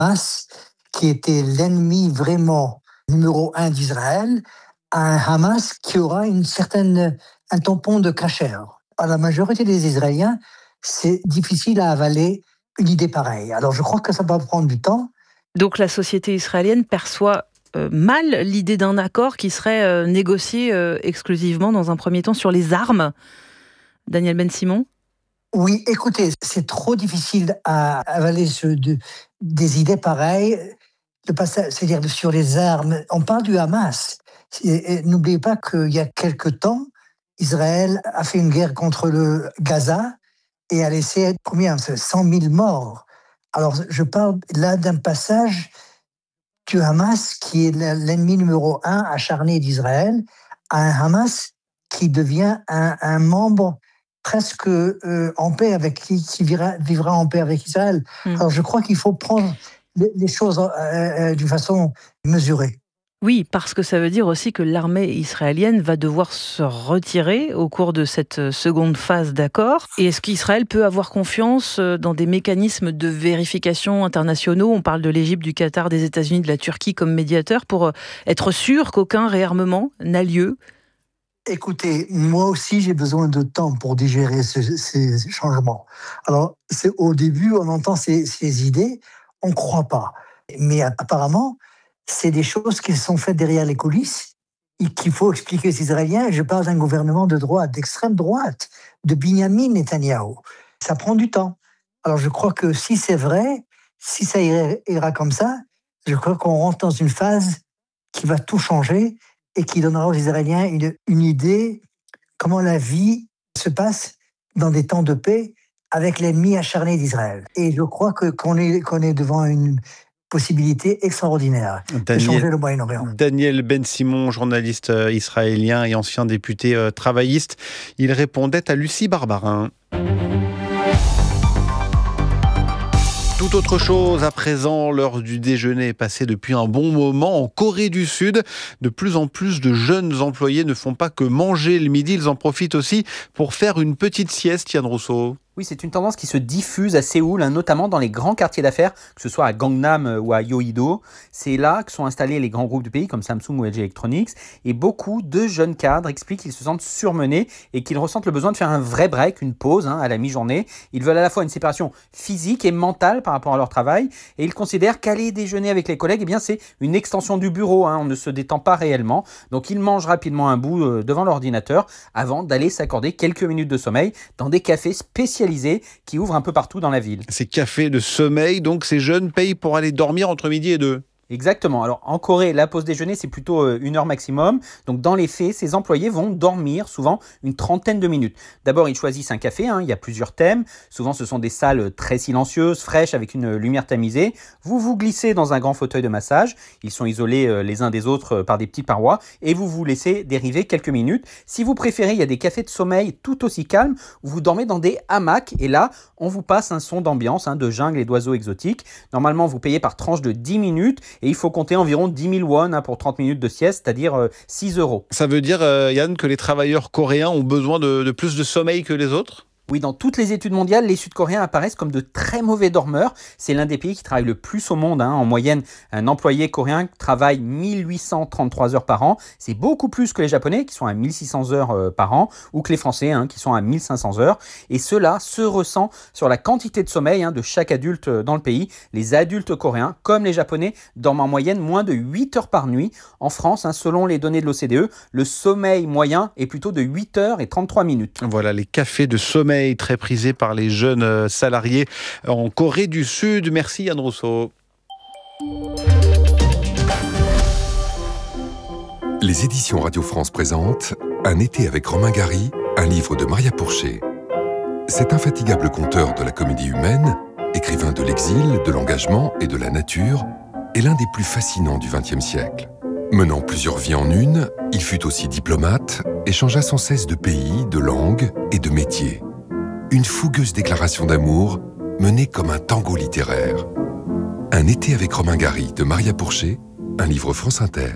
Hamas, qui était l'ennemi vraiment numéro un d'Israël, à un Hamas qui aura un tampon de cachère. À la majorité des Israéliens, c'est difficile à avaler une idée pareille. Alors je crois que ça va prendre du temps. Donc la société israélienne perçoit mal l'idée d'un accord qui serait négocié exclusivement dans un premier temps sur les armes. Daniel Ben-Simon ? Oui, écoutez, c'est trop difficile à avaler des idées pareilles. C'est-à-dire sur les armes. On parle du Hamas. Et n'oubliez pas qu'il y a quelque temps, Israël a fait une guerre contre le Gaza et a laissé 100 000 morts. Alors, je parle là d'un passage du Hamas, qui est l'ennemi numéro un acharné d'Israël, à un Hamas qui devient un membre presque en paix qui vivra en paix avec Israël. Alors, je crois qu'il faut prendre les choses d'une façon mesurée. Oui, parce que ça veut dire aussi que l'armée israélienne va devoir se retirer au cours de cette seconde phase d'accord. Et est-ce qu'Israël peut avoir confiance dans des mécanismes de vérification internationaux ? On parle de l'Égypte, du Qatar, des États-Unis, de la Turquie comme médiateurs pour être sûr qu'aucun réarmement n'a lieu. Écoutez, moi aussi, j'ai besoin de temps pour digérer ces changements. Alors, au début, on entend ces idées, on ne croit pas. Mais apparemment, c'est des choses qui sont faites derrière les coulisses et qu'il faut expliquer aux Israéliens. Je parle d'un gouvernement de droite, d'extrême droite, de Binyamin Netanyahou. Ça prend du temps. Alors, je crois que si c'est vrai, si ça ira comme ça, je crois qu'on rentre dans une phase qui va tout changer et qui donnera aux Israéliens une idée comment la vie se passe dans des temps de paix avec l'ennemi acharné d'Israël. Et je crois qu'on est devant une possibilité extraordinaire de changer le Moyen-Orient. Daniel Ben-Simon, journaliste israélien et ancien député travailliste, il répondait à Lucie Barbarin. Tout autre chose à présent, l'heure du déjeuner est passée depuis un bon moment en Corée du Sud. De plus en plus de jeunes employés ne font pas que manger le midi, ils en profitent aussi pour faire une petite sieste, Yann Rousseau. Oui, c'est une tendance qui se diffuse à Séoul, notamment dans les grands quartiers d'affaires, que ce soit à Gangnam ou à Yeouido. C'est là que sont installés les grands groupes du pays, comme Samsung ou LG Electronics. Et beaucoup de jeunes cadres expliquent qu'ils se sentent surmenés et qu'ils ressentent le besoin de faire un vrai break, une pause à la mi-journée. Ils veulent à la fois une séparation physique et mentale par rapport à leur travail. Et ils considèrent qu'aller déjeuner avec les collègues, c'est une extension du bureau. On ne se détend pas réellement. Donc ils mangent rapidement un bout devant l'ordinateur avant d'aller s'accorder quelques minutes de sommeil dans des cafés spécialisés qui ouvrent un peu partout dans la ville. Ces cafés de sommeil, donc ces jeunes payent pour aller dormir entre midi et 2. Exactement. Alors en Corée, la pause déjeuner, c'est plutôt 1 heure maximum. Donc dans les faits, ces employés vont dormir souvent une trentaine de minutes. D'abord, ils choisissent un café, il y a plusieurs thèmes. Souvent, ce sont des salles très silencieuses, fraîches, avec une lumière tamisée. Vous vous glissez dans un grand fauteuil de massage. Ils sont isolés les uns des autres par des petites parois. Et vous vous laissez dériver quelques minutes. Si vous préférez, il y a des cafés de sommeil tout aussi calmes où vous dormez dans des hamacs. Et là, on vous passe un son d'ambiance, de jungle et d'oiseaux exotiques. Normalement, vous payez par tranche de 10 minutes. Et il faut compter environ 10 000 won pour 30 minutes de sieste, c'est-à-dire 6 €. Ça veut dire, Yann, que les travailleurs coréens ont besoin de plus de sommeil que les autres ? Oui, dans toutes les études mondiales, les Sud-Coréens apparaissent comme de très mauvais dormeurs. C'est l'un des pays qui travaille le plus au monde. En moyenne, un employé coréen travaille 1833 heures par an. C'est beaucoup plus que les Japonais, qui sont à 1600 heures par an, ou que les Français, qui sont à 1500 heures. Et cela se ressent sur la quantité de sommeil de chaque adulte dans le pays. Les adultes coréens, comme les Japonais, dorment en moyenne moins de 8 heures par nuit. En France, selon les données de l'OCDE, le sommeil moyen est plutôt de 8 heures et 33 minutes. Voilà, les cafés de sommeil très prisé par les jeunes salariés en Corée du Sud. Merci Yann Rousseau. Les éditions Radio France présentent Un été avec Romain Gary, un livre de Maria Pourchet. Cet infatigable conteur de la comédie humaine, écrivain de l'exil, de l'engagement et de la nature, est l'un des plus fascinants du XXe siècle. Menant plusieurs vies en une, il fut aussi diplomate et changea sans cesse de pays, de langue et de métier. Une fougueuse déclaration d'amour menée comme un tango littéraire. Un été avec Romain Gary de Maria Pourchet, un livre France Inter.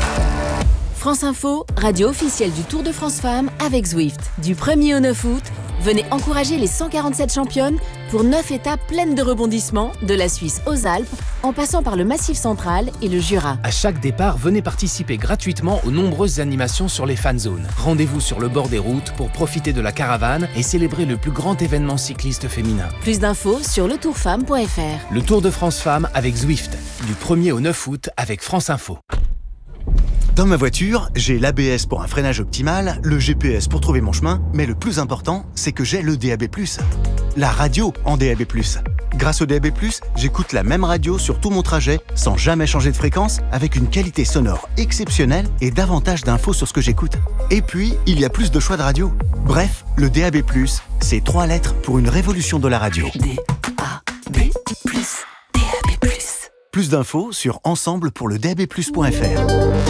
France Info, radio officielle du Tour de France Femmes avec Zwift. Du 1er au 9 août, Venez encourager les 147 championnes pour 9 étapes pleines de rebondissements, de la Suisse aux Alpes, en passant par le Massif central et le Jura. À chaque départ, venez participer gratuitement aux nombreuses animations sur les fan zones. Rendez-vous sur le bord des routes pour profiter de la caravane et célébrer le plus grand événement cycliste féminin. Plus d'infos sur letourfemme.fr. Le Tour de France Femmes avec Zwift, du 1er au 9 août avec France Info. Dans ma voiture, j'ai l'ABS pour un freinage optimal, le GPS pour trouver mon chemin, mais le plus important, c'est que j'ai le DAB+. La radio en DAB+. Grâce au DAB+, j'écoute la même radio sur tout mon trajet, sans jamais changer de fréquence, avec une qualité sonore exceptionnelle et davantage d'infos sur ce que j'écoute. Et puis, il y a plus de choix de radio. Bref, le DAB+, c'est 3 lettres pour une révolution de la radio. DAB+, DAB+. Plus d'infos sur ensemble-pour-le-DAB+.fr.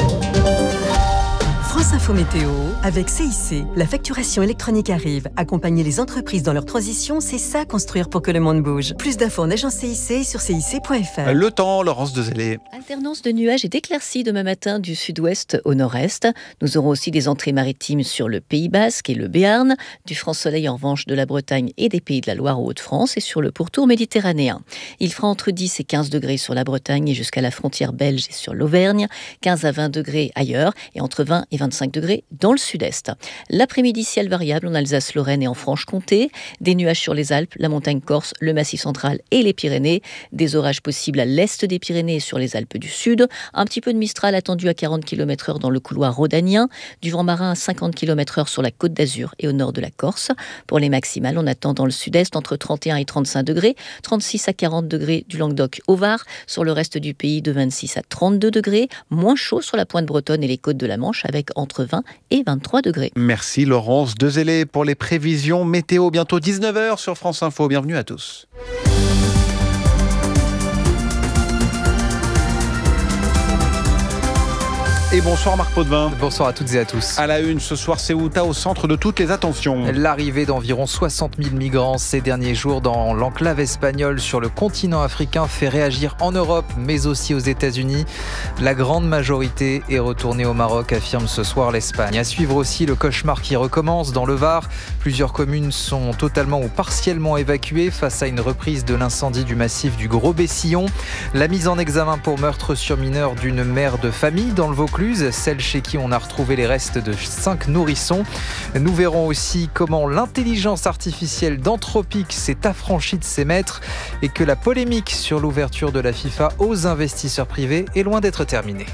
France Info Météo, avec CIC, la facturation électronique arrive. Accompagner les entreprises dans leur transition, c'est ça construire pour que le monde bouge. Plus d'infos en agence CIC sur cic.fr. Le temps, Laurence Dezellé. Alternance de nuages et d'éclaircies demain matin du sud-ouest au nord-est. Nous aurons aussi des entrées maritimes sur le Pays Basque et le Béarn, du franc soleil en revanche de la Bretagne et des Pays de la Loire aux Hauts-de-France et sur le pourtour méditerranéen. Il fera entre 10 et 15 degrés sur la Bretagne et jusqu'à la frontière belge et sur l'Auvergne, 15 à 20 degrés ailleurs et entre 20 et 25 degrés dans le sud-est. L'après-midi, ciel variable en Alsace-Lorraine et en Franche-Comté, des nuages sur les Alpes, la montagne corse, le Massif central et les Pyrénées, des orages possibles à l'est des Pyrénées et sur les Alpes du Sud, un petit peu de Mistral attendu à 40 km/h dans le couloir rhodanien, du vent marin à 50 km/h sur la Côte d'Azur et au nord de la Corse. Pour les maximales, on attend dans le sud-est entre 31 et 35 degrés, 36 à 40 degrés du Languedoc au Var, sur le reste du pays de 26 à 32 degrés, moins chaud sur la pointe bretonne et les côtes de la Manche avec entre 20 et 23 degrés. Merci Laurence Dezellé pour les prévisions météo. Bientôt 19h sur France Info. Bienvenue à tous. Et bonsoir Marc Potvin. Bonsoir à toutes et à tous. À la une ce soir, Ceuta au centre de toutes les attentions. L'arrivée d'environ 60 000 migrants ces derniers jours dans l'enclave espagnole sur le continent africain fait réagir en Europe, mais aussi aux États-Unis. La grande majorité est retournée au Maroc, affirme ce soir l'Espagne. À suivre aussi le cauchemar qui recommence dans le Var. Plusieurs communes sont totalement ou partiellement évacuées face à une reprise de l'incendie du massif du Gros-Bessillon. La mise en examen pour meurtre sur mineur d'une mère de famille dans le Vaucluse, celle chez qui on a retrouvé les restes de 5 nourrissons. Nous verrons aussi comment l'intelligence artificielle d'Anthropic s'est affranchie de ses maîtres et que la polémique sur l'ouverture de la FIFA aux investisseurs privés est loin d'être terminée.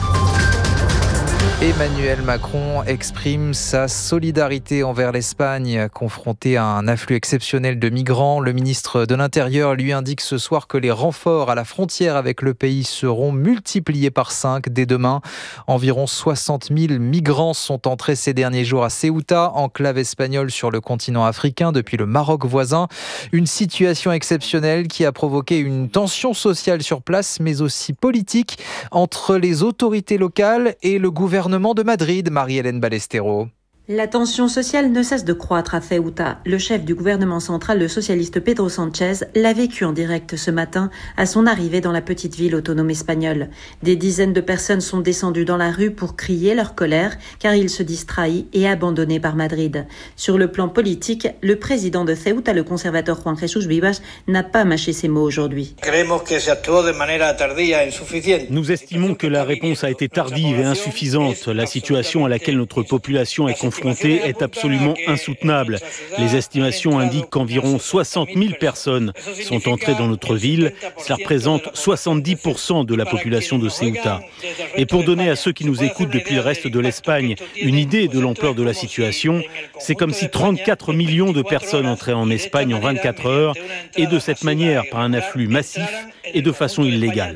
Emmanuel Macron exprime sa solidarité envers l'Espagne, confrontée à un afflux exceptionnel de migrants. Le ministre de l'Intérieur lui indique ce soir que les renforts à la frontière avec le pays seront multipliés par 5 dès demain. Environ 60 000 migrants sont entrés ces derniers jours à Ceuta, enclave espagnole sur le continent africain depuis le Maroc voisin. Une situation exceptionnelle qui a provoqué une tension sociale sur place, mais aussi politique, entre les autorités locales et le gouvernement de Madrid, Marie-Hélène Ballesteros. La tension sociale ne cesse de croître à Ceuta. Le chef du gouvernement central, le socialiste Pedro Sánchez, l'a vécu en direct ce matin à son arrivée dans la petite ville autonome espagnole. Des dizaines de personnes sont descendues dans la rue pour crier leur colère car ils se disent trahis et abandonnés par Madrid. Sur le plan politique, le président de Ceuta, le conservateur Juan Jesús Vivas, n'a pas mâché ses mots aujourd'hui. Nous estimons que la réponse a été tardive et insuffisante. La situation à laquelle notre population est confrontée est absolument insoutenable. Les estimations indiquent qu'environ 60 000 personnes sont entrées dans notre ville. Cela représente 70% de la population de Ceuta. Et pour donner à ceux qui nous écoutent depuis le reste de l'Espagne une idée de l'ampleur de la situation, c'est comme si 34 millions de personnes entraient en Espagne en 24 heures et de cette manière par un afflux massif et de façon illégale.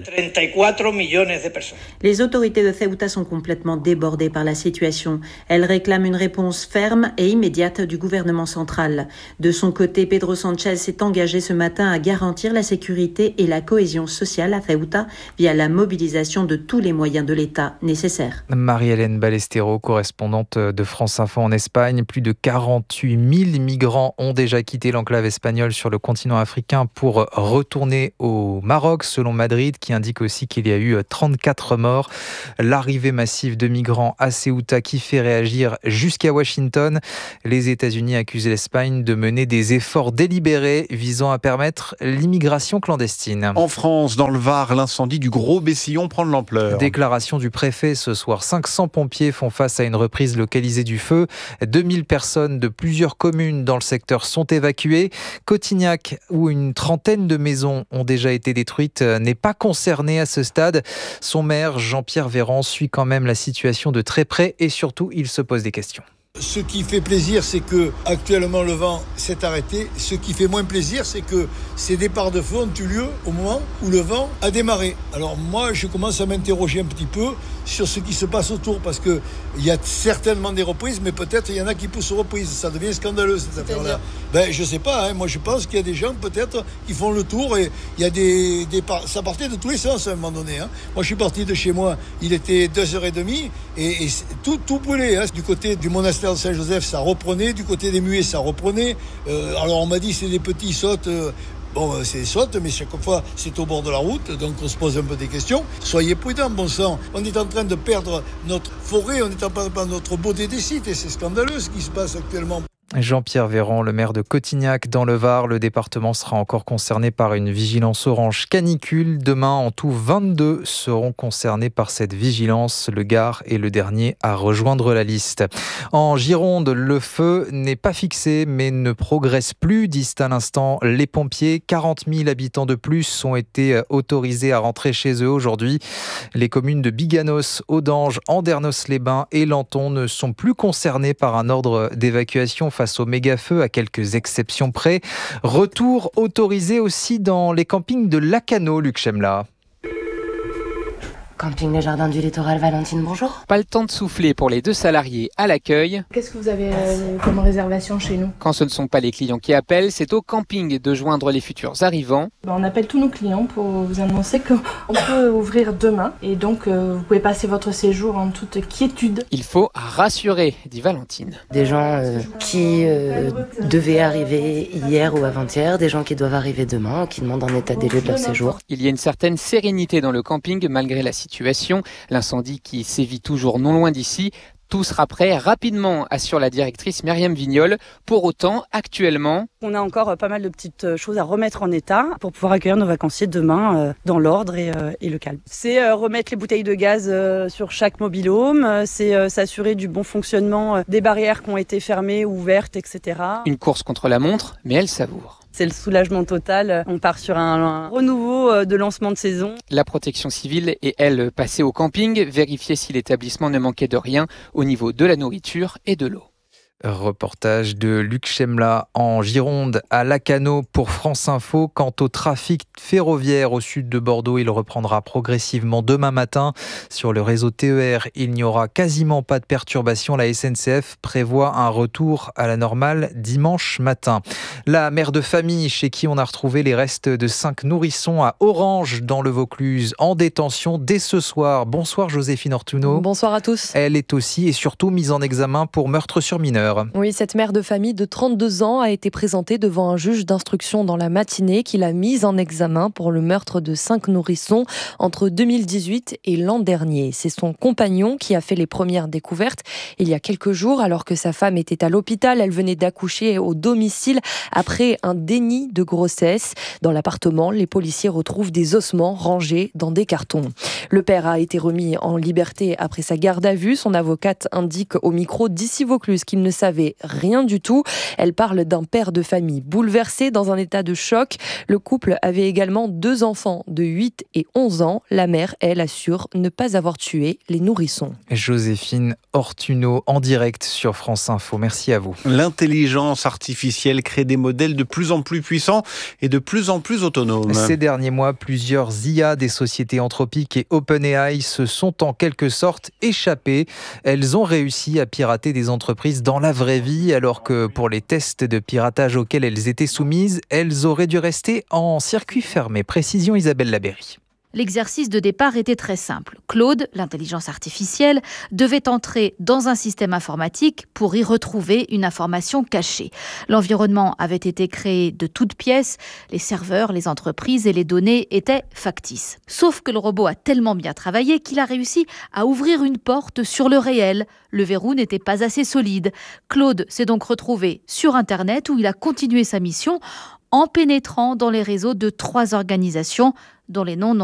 Les autorités de Ceuta sont complètement débordées par la situation. Elles réclament une réponse ferme et immédiate du gouvernement central. De son côté, Pedro Sánchez s'est engagé ce matin à garantir la sécurité et la cohésion sociale à Ceuta via la mobilisation de tous les moyens de l'État nécessaires. Marie-Hélène Ballesteros, correspondante de France Info en Espagne. Plus de 48 000 migrants ont déjà quitté l'enclave espagnole sur le continent africain pour retourner au Maroc. Maroc, selon Madrid, qui indique aussi qu'il y a eu 34 morts. L'arrivée massive de migrants à Ceuta qui fait réagir jusqu'à Washington. Les États-Unis accusent l'Espagne de mener des efforts délibérés visant à permettre l'immigration clandestine. En France, dans le Var, l'incendie du Gros Bessillon prend de l'ampleur. Déclaration du préfet ce soir. 500 pompiers font face à une reprise localisée du feu. 2000 personnes de plusieurs communes dans le secteur sont évacuées. Cotignac, où une trentaine de maisons ont déjà été détruites, n'est pas concerné à ce stade. Son maire, Jean-Pierre Véran, suit quand même la situation de très près et surtout, il se pose des questions. Ce qui fait plaisir, c'est que actuellement le vent s'est arrêté. Ce qui fait moins plaisir, c'est que ces départs de feu ont eu lieu au moment où le vent a démarré. Alors moi, je commence à m'interroger un petit peu sur ce qui se passe autour, parce qu'il y a certainement des reprises, mais peut-être il y en a qui poussent aux reprises. Ça devient scandaleux, cette affaire-là. Je sais pas, moi je pense qu'il y a des gens peut-être qui font le tour, et il y a ça partait de tous les sens à un moment donné. Moi je suis parti de chez moi, il était 2h30 et tout brûlait. Du côté du monastère de Saint-Joseph, ça reprenait, du côté des Muets, ça reprenait. Alors on m'a dit c'est des petits sautes. Bon, c'est des sautes, mais chaque fois, c'est au bord de la route, donc on se pose un peu des questions. Soyez prudents, bon sang. On est en train de perdre notre forêt, on est en train de perdre notre beauté des sites, et c'est scandaleux ce qui se passe actuellement. Jean-Pierre Véran, le maire de Cotignac dans le Var. Le département sera encore concerné par une vigilance orange canicule. Demain, en tout, 22 seront concernés par cette vigilance. Le Gard est le dernier à rejoindre la liste. En Gironde, le feu n'est pas fixé mais ne progresse plus, disent à l'instant les pompiers. 40 000 habitants de plus ont été autorisés à rentrer chez eux aujourd'hui. Les communes de Biganos, Audange, Andernos-les-Bains et Lanton ne sont plus concernées par un ordre d'évacuation face au méga-feu, à quelques exceptions près. Retour autorisé aussi dans les campings de Lacanau, Luc Chemla. Camping Les Jardins du Littoral, Valentine, bonjour. Pas le temps de souffler pour les 2 salariés à l'accueil. Qu'est-ce que vous avez comme réservation chez nous ? Quand ce ne sont pas les clients qui appellent, c'est au camping de joindre les futurs arrivants. On appelle tous nos clients pour vous annoncer qu'on peut ouvrir demain et donc vous pouvez passer votre séjour en toute quiétude. Il faut rassurer, dit Valentine. Des gens qui devaient arriver hier ou avant-hier, des gens qui doivent arriver demain, qui demandent un état des lieux de leur séjour. Il y a une certaine sérénité dans le camping malgré la situation. L'incendie qui sévit toujours non loin d'ici. Tout sera prêt rapidement, assure la directrice Myriam Vignol. Pour autant, actuellement, on a encore pas mal de petites choses à remettre en état pour pouvoir accueillir nos vacanciers demain dans l'ordre et le calme. C'est remettre les bouteilles de gaz sur chaque mobil-home, c'est s'assurer du bon fonctionnement des barrières qui ont été fermées ou ouvertes, etc. Une course contre la montre, mais elle savoure. C'est le soulagement total. On part sur un renouveau de lancement de saison. La protection civile est, elle, passée au camping, vérifier si l'établissement ne manquait de rien au niveau de la nourriture et de l'eau. Reportage de Luc Chemla en Gironde à Lacanau pour France Info. Quant au trafic ferroviaire au sud de Bordeaux, il reprendra progressivement demain matin. Sur le réseau TER, il n'y aura quasiment pas de perturbation. La SNCF prévoit un retour à la normale dimanche matin. La mère de famille chez qui on a retrouvé les restes de 5 nourrissons à Orange dans le Vaucluse en détention dès ce soir. Bonsoir Joséphine Ortuno. Bonsoir à tous. Elle est aussi et surtout mise en examen pour meurtre sur mineur. Oui, cette mère de famille de 32 ans a été présentée devant un juge d'instruction dans la matinée qui l'a mise en examen pour le meurtre de 5 nourrissons entre 2018 et l'an dernier. C'est son compagnon qui a fait les premières découvertes il y a quelques jours alors que sa femme était à l'hôpital. Elle venait d'accoucher au domicile après un déni de grossesse. Dans l'appartement, les policiers retrouvent des ossements rangés dans des cartons. Le père a été remis en liberté après sa garde à vue. Son avocate indique au micro d'Ici Vaucluse qu'il ne savait rien du tout. Elle parle d'un père de famille bouleversé dans un état de choc. Le couple avait également 2 enfants de 8 et 11 ans. La mère, elle, assure ne pas avoir tué les nourrissons. Joséphine Ortuno en direct sur France Info. Merci à vous. L'intelligence artificielle crée des modèles de plus en plus puissants et de plus en plus autonomes. Ces derniers mois, plusieurs IA des sociétés Anthropic et OpenAI se sont en quelque sorte échappées. Elles ont réussi à pirater des entreprises dans la vraie vie, alors que pour les tests de piratage auxquels elles étaient soumises, elles auraient dû rester en circuit fermé. Précision Isabelle Labéry. L'exercice de départ était très simple. Claude, l'intelligence artificielle, devait entrer dans un système informatique pour y retrouver une information cachée. L'environnement avait été créé de toutes pièces, les serveurs, les entreprises et les données étaient factices. Sauf que le robot a tellement bien travaillé qu'il a réussi à ouvrir une porte sur le réel. Le verrou n'était pas assez solide. Claude s'est donc retrouvé sur Internet où il a continué sa mission en pénétrant dans les réseaux de 3 organisations dont les noms n'ont